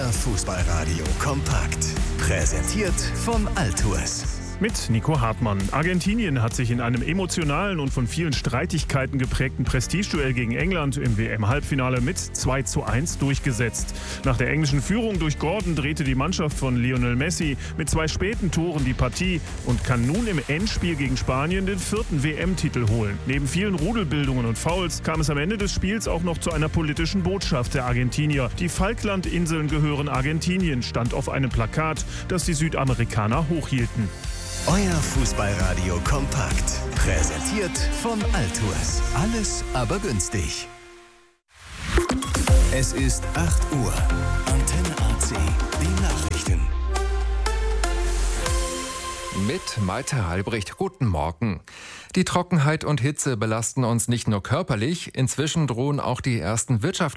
Fußballradio kompakt. Präsentiert vom Altours. Mit Nico Hartmann. Argentinien hat sich in einem emotionalen und von vielen Streitigkeiten geprägten Prestigeduell gegen England im WM-Halbfinale mit 2:1 durchgesetzt. Nach der englischen Führung durch Gordon drehte die Mannschaft von Lionel Messi mit 2 späten Toren die Partie und kann nun im Endspiel gegen Spanien den 4. WM-Titel holen. Neben vielen Rudelbildungen und Fouls kam es am Ende des Spiels auch noch zu einer politischen Botschaft der Argentinier. Die Falklandinseln gehören Argentinien, stand auf einem Plakat, das die Südamerikaner hochhielten. Euer Fußballradio kompakt. Präsentiert vom Altours. Alles aber günstig. Es ist 8 Uhr. Antenne AC. Die Nachrichten. Mit Malte Halbricht. Guten Morgen. Die Trockenheit und Hitze belasten uns nicht nur körperlich. Inzwischen drohen auch die ersten wirtschaftlichen